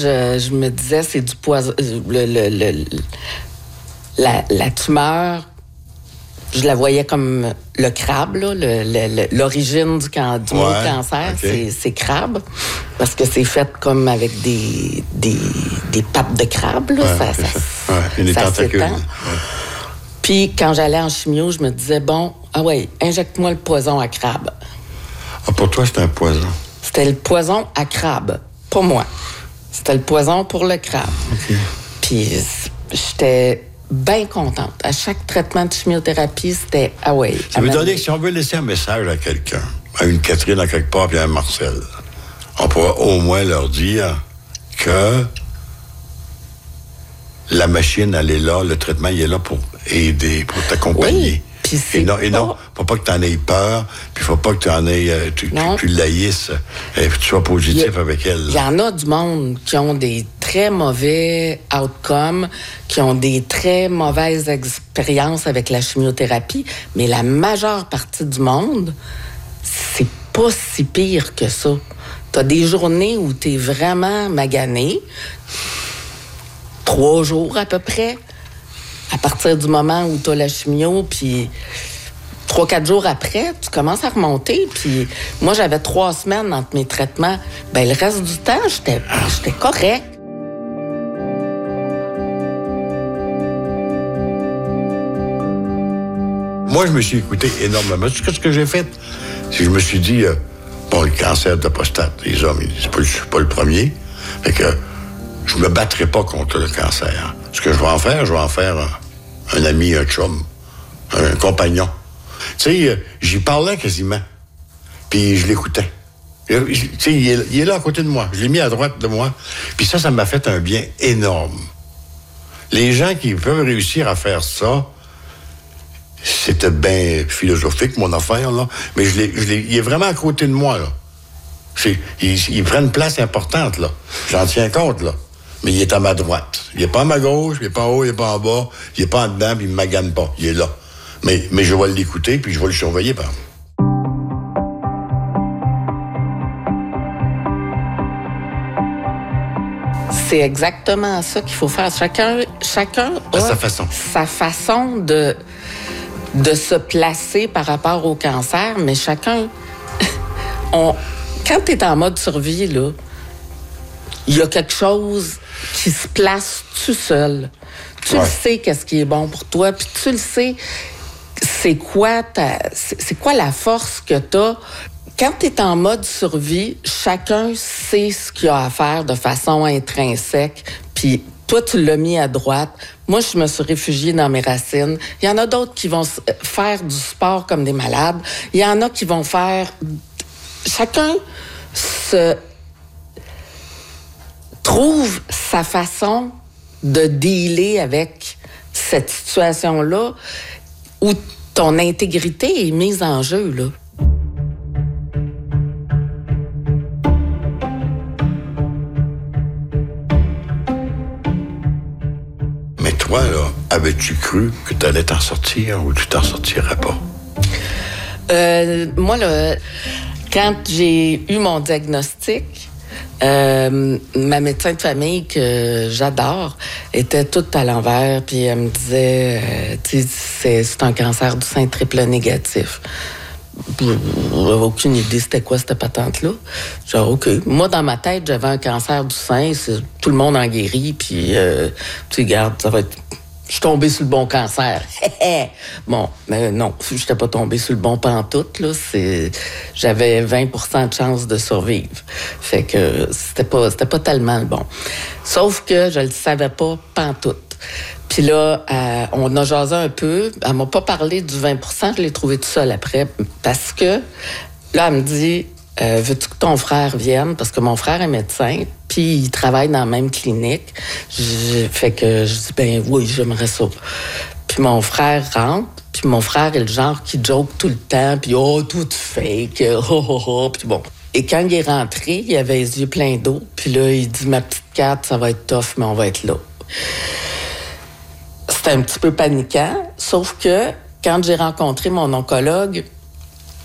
je me disais, c'est du poison. La tumeur, je la voyais comme le crabe, là, l'origine du mot cancer, okay. C'est crabe, parce que c'est fait comme avec des pattes de crabe, là, des tentacules. s'étend. Puis quand j'allais en chimio, je me disais, bon, injecte-moi le poison à crabe. Ah, pour toi, c'était un poison? C'était le poison à crabe, pas moi. C'était le poison pour le crabe. Okay. Puis j'étais bien contente. À chaque traitement de chimiothérapie, c'était Ça veut dire que si on veut laisser un message à quelqu'un, à une Catherine à quelque part, puis à un Marcel, on pourra au moins leur dire que la machine, elle est là, le traitement, il est là pour aider, pour t'accompagner. Oui, et non, faut pas que tu en aies peur, puis faut pas que tu en aies, tu laïsses, et que tu sois positif avec elle. Il y en a du monde qui ont des très mauvais outcomes, qui ont des très mauvaises expériences avec la chimiothérapie, mais la majeure partie du monde, c'est pas si pire que ça. T'as des journées où t'es vraiment magané, 3 jours à peu près, à partir du moment où tu as la chimio, puis 3-4 jours après, tu commences à remonter. Puis moi, j'avais 3 semaines entre mes traitements. Ben le reste du temps, j'étais correct. Moi, je me suis écouté énormément. Tu sais ce que j'ai fait? C'est que je me suis dit, le cancer de la prostate, les hommes, c'est pas le premier. Fait que je me battrai pas contre le cancer. Ce que je vais en faire un ami, un chum, un compagnon. Tu sais, j'y parlais quasiment. Puis je l'écoutais. Tu sais, il est là à côté de moi. Je l'ai mis à droite de moi. Puis ça m'a fait un bien énorme. Les gens qui peuvent réussir à faire ça, c'était bien philosophique, mon affaire, là. Mais il est vraiment à côté de moi, là. Il prend une place importante, là. J'en tiens compte, là. Mais il est à ma droite. Il n'est pas à ma gauche, il n'est pas en haut, il n'est pas en bas, il n'est pas en dedans, puis il ne me magane pas. Il est là. Mais je vais l'écouter, puis je vais le surveiller, par exemple. C'est exactement ça qu'il faut faire. Chacun a sa façon de se placer par rapport au cancer, mais chacun... Quand tu es en mode survie, là, il y a quelque chose qui se place tout seul. Tu le sais qu'est-ce qui est bon pour toi, puis tu le sais c'est quoi la force que tu as. Quand tu es en mode survie, chacun sait ce qu'il a à faire de façon intrinsèque, puis toi, tu l'as mis à droite. Moi, je me suis réfugiée dans mes racines. Il y en a d'autres qui vont faire du sport comme des malades. Il y en a qui vont faire... Chacun se trouve sa façon de dealer avec cette situation-là où ton intégrité est mise en jeu, là. Mais toi, là, avais-tu cru que tu allais t'en sortir ou tu t'en sortirais pas? Moi, là, quand j'ai eu mon diagnostic, ma médecin de famille, que j'adore, était toute à l'envers, puis elle me disait, c'est un cancer du sein triple négatif. J'avais aucune idée c'était quoi cette patente-là. Genre, OK. Moi, dans ma tête, j'avais un cancer du sein, tout le monde en guérit, puis, regarde, ça va être... Je suis tombée sur le bon cancer. Bon, mais non, je n'étais pas tombée sur le bon pantoute, là. J'avais 20% de chance de survivre. Fait que c'était pas tellement le bon. Sauf que je le savais pas pantoute. Puis là, on a jasé un peu. Elle m'a pas parlé du 20%, je l'ai trouvé tout seul après. Parce que là, elle me dit, veux-tu que ton frère vienne? Parce que mon frère est médecin, puis il travaille dans la même clinique. Fait que je dis, ben oui, j'aimerais ça. Puis mon frère rentre, puis mon frère est le genre qui joke tout le temps, puis tout fake, puis bon. Et quand il est rentré, il avait les yeux pleins d'eau, puis là, il dit, ma petite Kat, ça va être tough, mais on va être là. C'était un petit peu paniquant, sauf que quand j'ai rencontré mon oncologue,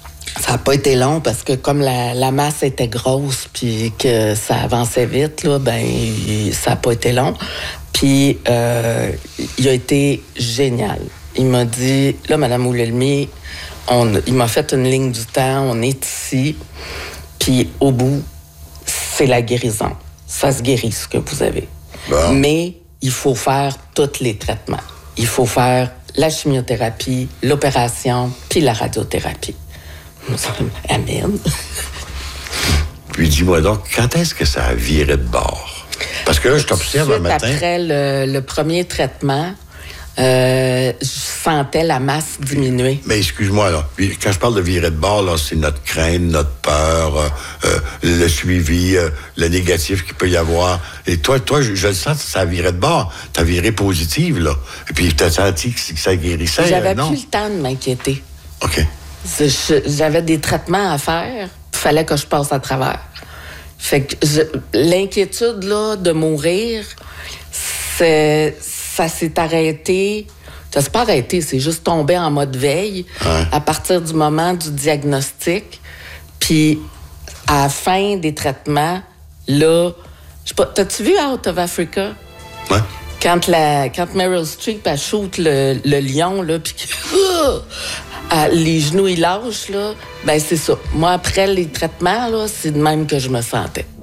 Ça n'a pas été long parce que comme la masse était grosse puis que ça avançait vite, là, ben ça n'a pas été long. Puis il a été génial. Il m'a dit, là, Mme Oulelmi, il m'a fait une ligne du temps, on est ici, puis au bout, c'est la guérison. Ça se guérit, ce que vous avez. Bon. Mais il faut faire tous les traitements. Il faut faire la chimiothérapie, l'opération, puis la radiothérapie. Amen. Puis dis-moi donc, quand est-ce que ça a viré de bord? Parce que là, je t'observe un matin. Après le premier traitement, je sentais la masse diminuer. Mais excuse-moi, là. Quand je parle de virer de bord, là, c'est notre crainte, notre peur, le suivi, le négatif qu'il peut y avoir. Et toi, je le sens, ça a viré de bord. T'as viré positive, là. Et puis, t'as senti que ça guérissait, J'avais non? plus le temps de m'inquiéter. OK. J'avais des traitements à faire. Il fallait que je passe à travers. Fait que l'inquiétude, là, de mourir, ça s'est arrêté. Ça s'est pas arrêté, c'est juste tombé en mode veille à partir du moment du diagnostic. Puis, à la fin des traitements, là, je sais pas, t'as-tu vu Out of Africa? Ouais. Quand Meryl Streep, elle shoot le lion, là, puis les genoux, ils lâchent, là, ben c'est ça. Moi, après les traitements, là, c'est de même que je me sentais.